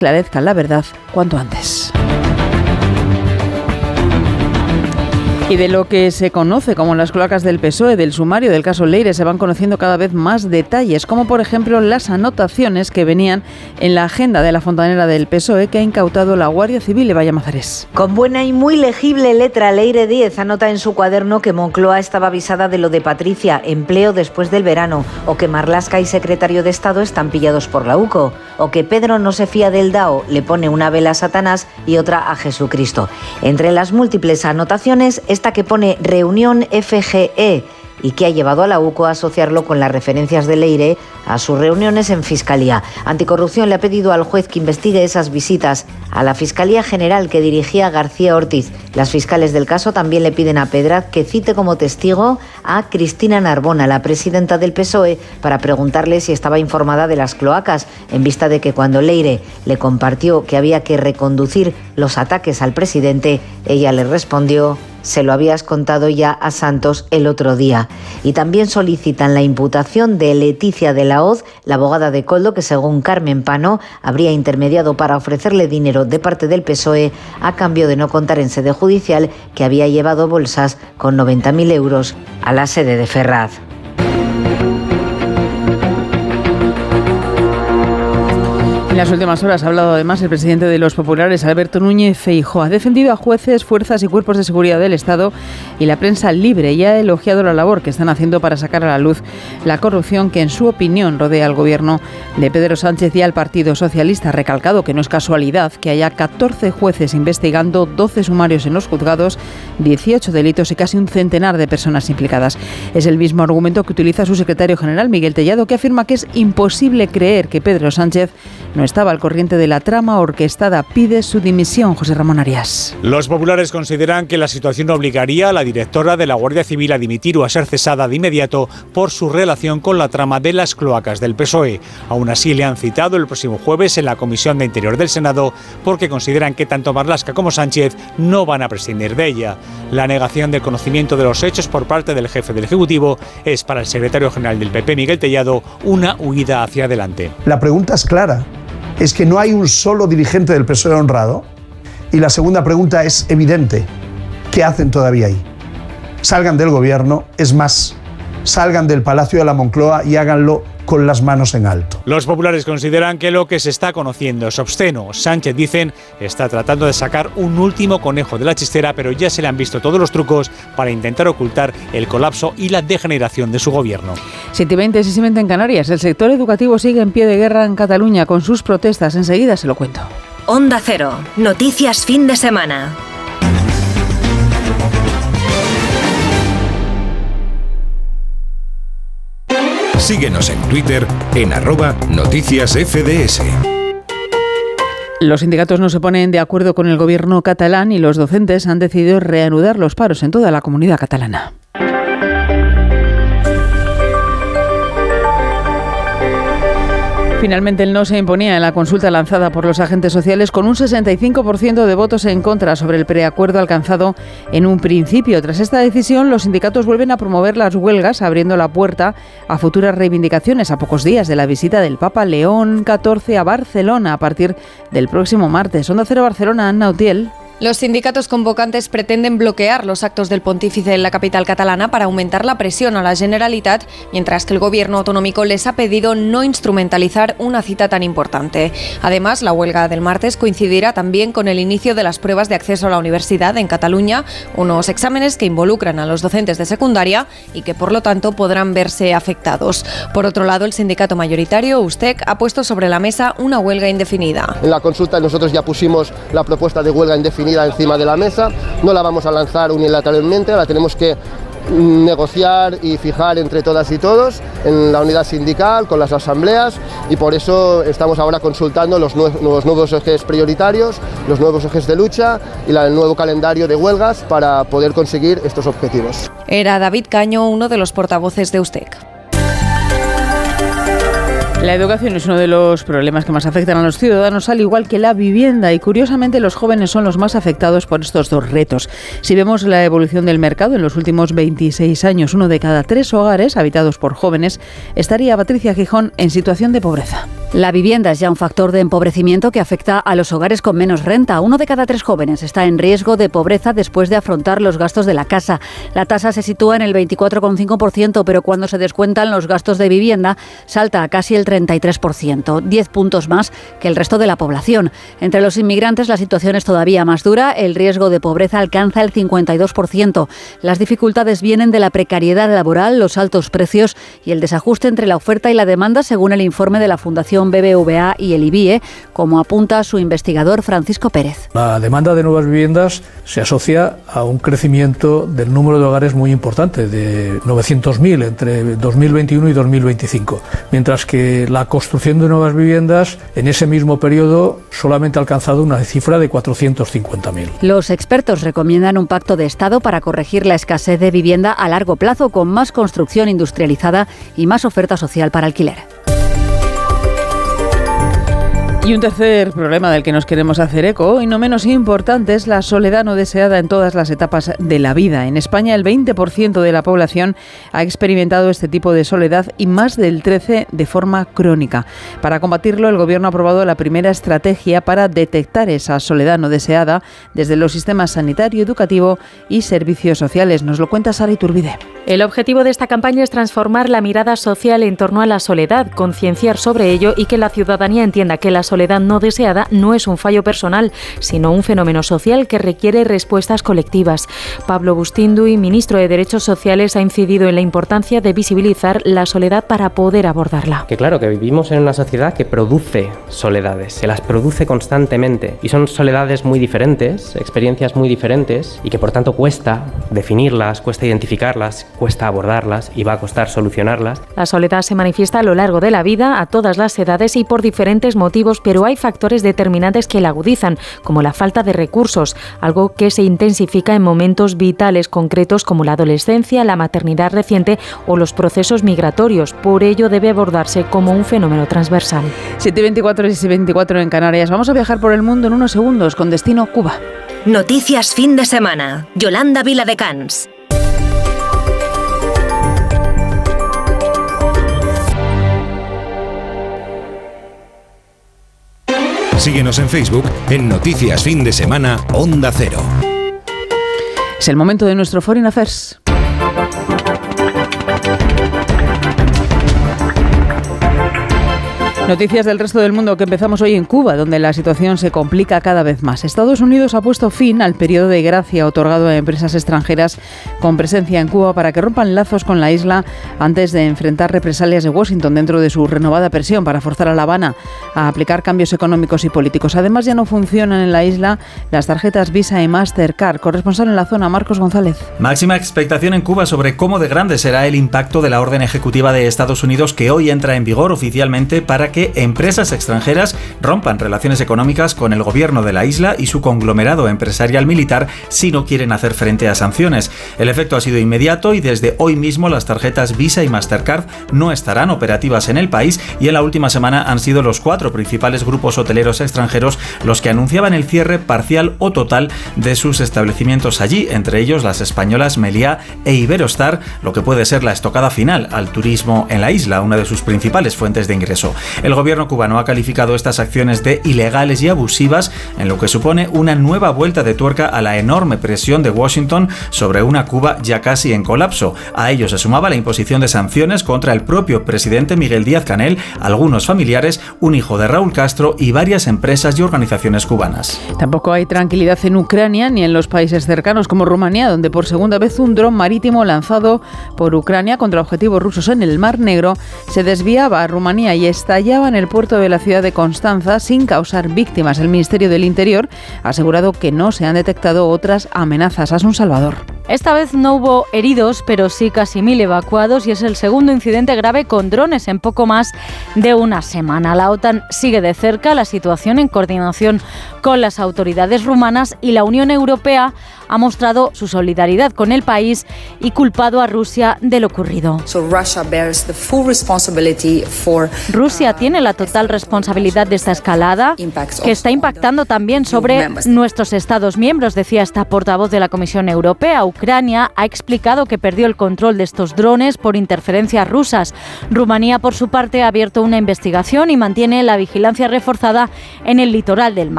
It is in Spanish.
esclarezcan la verdad cuanto antes. Y de lo que se conoce como las cloacas del PSOE, del sumario del caso Leire, se van conociendo cada vez más detalles, como por ejemplo las anotaciones que venían en la agenda de la fontanera del PSOE que ha incautado la Guardia Civil. Evaya Mazares. Con buena y muy legible letra, Leire Díez anota en su cuaderno que Moncloa estaba avisada de lo de Patricia, empleo después del verano, o que Marlaska y secretario de Estado están pillados por la UCO, o que Pedro no se fía del DAO, le pone una vela a Satanás y otra a Jesucristo. Entre las múltiples anotaciones, esta que pone reunión FGE y que ha llevado a la UCO a asociarlo con las referencias de Leire a sus reuniones en Fiscalía. Anticorrupción le ha pedido al juez que investigue esas visitas a la Fiscalía General que dirigía García Ortiz. Las fiscales del caso también le piden a Pedraz que cite como testigo a Cristina Narbona, la presidenta del PSOE, para preguntarle si estaba informada de las cloacas, en vista de que cuando Leire le compartió que había que reconducir los ataques al presidente, ella le respondió: se lo habías contado ya a Santos el otro día. Y también solicitan la imputación de Leticia de la Hoz, la abogada de Koldo, que según Carmen Pano habría intermediado para ofrecerle dinero de parte del PSOE a cambio de no contar en sede judicial que había llevado bolsas con 90.000 euros a la sede de Ferraz. En las últimas horas ha hablado además el presidente de los populares, Alberto Núñez Feijóo. Ha defendido a jueces, fuerzas y cuerpos de seguridad del Estado y la prensa libre y ha elogiado la labor que están haciendo para sacar a la luz la corrupción que en su opinión rodea al gobierno de Pedro Sánchez y al Partido Socialista. Ha recalcado que no es casualidad que haya 14 jueces investigando, 12 sumarios en los juzgados, 18 delitos y casi un centenar de personas implicadas. Es el mismo argumento que utiliza su secretario general, Miguel Tellado, que afirma que es imposible creer que Pedro Sánchez no estaba al corriente de la trama orquestada. Pide su dimisión. José Ramón Arias. Los populares consideran que la situación obligaría a la directora de la Guardia Civil a dimitir o a ser cesada de inmediato por su relación con la trama de las cloacas del PSOE. Aún así, le han citado el próximo jueves en la Comisión de Interior del Senado porque consideran que tanto Marlaska como Sánchez no van a prescindir de ella. La negación de conocimiento de los hechos por parte del jefe del Ejecutivo es para el secretario general del PP, Miguel Tellado, una huida hacia adelante. La pregunta es clara. Es que no hay un solo dirigente del PSOE honrado. Y la segunda pregunta es evidente. ¿Qué hacen todavía ahí? Salgan del gobierno, es más, salgan del Palacio de la Moncloa y háganlo con las manos en alto. Los populares consideran que lo que se está conociendo es obsceno. Sánchez, dicen, está tratando de sacar un último conejo de la chistera, pero ya se le han visto todos los trucos para intentar ocultar el colapso y la degeneración de su gobierno. 7:20, 6:20 en Canarias. El sector educativo sigue en pie de guerra en Cataluña con sus protestas. Enseguida se lo cuento. Onda Cero. Noticias fin de semana. Síguenos en Twitter en @noticiasfds. Los sindicatos no se ponen de acuerdo con el gobierno catalán y los docentes han decidido reanudar los paros en toda la comunidad catalana. Finalmente el no se imponía en la consulta lanzada por los agentes sociales con un 65% de votos en contra sobre el preacuerdo alcanzado en un principio. Tras esta decisión, los sindicatos vuelven a promover las huelgas, abriendo la puerta a futuras reivindicaciones a pocos días de la visita del Papa León XIV a Barcelona a partir del próximo martes. Onda Cero Barcelona, Anna Utiel. Los sindicatos convocantes pretenden bloquear los actos del pontífice en la capital catalana para aumentar la presión a la Generalitat, mientras que el gobierno autonómico les ha pedido no instrumentalizar una cita tan importante. Además, la huelga del martes coincidirá también con el inicio de las pruebas de acceso a la universidad en Cataluña, unos exámenes que involucran a los docentes de secundaria y que, por lo tanto, podrán verse afectados. Por otro lado, el sindicato mayoritario, USTEC, ha puesto sobre la mesa una huelga indefinida. En la consulta nosotros ya pusimos la propuesta de huelga indefinida encima de la mesa, no la vamos a lanzar unilateralmente, la tenemos que negociar y fijar entre todas y todos en la unidad sindical, con las asambleas, y por eso estamos ahora consultando los nuevos ejes prioritarios, los nuevos ejes de lucha y el nuevo calendario de huelgas para poder conseguir estos objetivos. Era David Caño, uno de los portavoces de USTEC. La educación es uno de los problemas que más afectan a los ciudadanos, al igual que la vivienda, y curiosamente los jóvenes son los más afectados por estos dos retos. Si vemos la evolución del mercado en los últimos 26 años, 1 de cada 3 hogares habitados por jóvenes estaría, Patricia Gijón, en situación de pobreza. La vivienda es ya un factor de empobrecimiento que afecta a los hogares con menos renta. 1 de cada 3 jóvenes está en riesgo de pobreza después de afrontar los gastos de la casa. La tasa se sitúa en el 24,5%, pero cuando se descuentan los gastos de vivienda salta a casi el 33%, 10 puntos más que el resto de la población. Entre los inmigrantes la situación es todavía más dura. El riesgo de pobreza alcanza el 52%. Las dificultades vienen de la precariedad laboral, los altos precios y el desajuste entre la oferta y la demanda, según el informe de la Fundación BBVA y el IBIE, como apunta su investigador Francisco Pérez. La demanda de nuevas viviendas se asocia a un crecimiento del número de hogares muy importante, de 900.000 entre 2021 y 2025, mientras que la construcción de nuevas viviendas en ese mismo periodo solamente ha alcanzado una cifra de 450.000. Los expertos recomiendan un pacto de Estado para corregir la escasez de vivienda a largo plazo, con más construcción industrializada y más oferta social para alquiler. Y un tercer problema del que nos queremos hacer eco, y no menos importante, es la soledad no deseada en todas las etapas de la vida. En España, el 20% de la población ha experimentado este tipo de soledad y más del 13% de forma crónica. Para combatirlo, el Gobierno ha aprobado la primera estrategia para detectar esa soledad no deseada desde los sistemas sanitario, educativo y servicios sociales. Nos lo cuenta Sara Iturbide. El objetivo de esta campaña es transformar la mirada social en torno a la soledad, concienciar sobre ello y que la ciudadanía entienda que la soledad no deseada no es un fallo personal, sino un fenómeno social que requiere respuestas colectivas. Pablo Bustinduy, ministro de Derechos Sociales, ha incidido en la importancia de visibilizar la soledad para poder abordarla. Que claro, que vivimos en una sociedad que produce soledades, se las produce constantemente y son soledades muy diferentes, experiencias muy diferentes y que por tanto cuesta definirlas, cuesta identificarlas, cuesta abordarlas y va a costar solucionarlas. La soledad se manifiesta a lo largo de la vida, a todas las edades y por diferentes motivos, pero hay factores determinantes que la agudizan, como la falta de recursos, algo que se intensifica en momentos vitales concretos como la adolescencia, la maternidad reciente o los procesos migratorios. Por ello debe abordarse como un fenómeno transversal. 7:24 y 7:24 en Canarias. Vamos a viajar por el mundo en unos segundos con destino Cuba. Noticias fin de semana. Yolanda Viladecans. Síguenos en Facebook en Noticias Fin de Semana Onda Cero. Es el momento de nuestro Foreign Affairs. Noticias del resto del mundo, que empezamos hoy en Cuba, donde la situación se complica cada vez más. Estados Unidos ha puesto fin al periodo de gracia otorgado a empresas extranjeras con presencia en Cuba para que rompan lazos con la isla antes de enfrentar represalias de Washington dentro de su renovada presión para forzar a La Habana a aplicar cambios económicos y políticos. Además, ya no funcionan en la isla las tarjetas Visa y Mastercard. Corresponsal en la zona, Marcos González. Máxima expectación en Cuba sobre cómo de grande será el impacto de la orden ejecutiva de Estados Unidos, que hoy entra en vigor oficialmente para que empresas extranjeras rompan relaciones económicas con el gobierno de la isla y su conglomerado empresarial militar si no quieren hacer frente a sanciones. El efecto ha sido inmediato y desde hoy mismo las tarjetas Visa y Mastercard no estarán operativas en el país, y en la última semana han sido los 4 principales grupos hoteleros extranjeros los que anunciaban el cierre parcial o total de sus establecimientos allí, entre ellos las españolas Meliá e Iberostar, lo que puede ser la estocada final al turismo en la isla, una de sus principales fuentes de ingreso. El gobierno cubano ha calificado estas acciones de ilegales y abusivas, en lo que supone una nueva vuelta de tuerca a la enorme presión de Washington sobre una Cuba ya casi en colapso. A ello se sumaba la imposición de sanciones contra el propio presidente Miguel Díaz-Canel, algunos familiares, un hijo de Raúl Castro y varias empresas y organizaciones cubanas. Tampoco hay tranquilidad en Ucrania ni en los países cercanos como Rumanía, donde por segunda vez un dron marítimo lanzado por Ucrania contra objetivos rusos en el Mar Negro se desviaba a Rumanía y estallaba en el puerto de la ciudad de Constanza sin causar víctimas. El Ministerio del Interior ha asegurado que no se han detectado otras amenazas. Asun Salvador. Esta vez no hubo heridos, pero sí casi 1.000 evacuados, y es el segundo incidente grave con drones en poco más de una semana. La OTAN sigue de cerca la situación en coordinación con las autoridades rumanas, y la Unión Europea ha mostrado su solidaridad con el país y culpado a Rusia de lo ocurrido. Rusia tiene la total responsabilidad de esta escalada, que está impactando también sobre nuestros Estados miembros, decía esta portavoz de la Comisión Europea. Ucrania ha explicado que perdió el control de estos drones por interferencias rusas. Rumanía, por su parte, ha abierto una investigación y mantiene la vigilancia reforzada en el litoral del mar.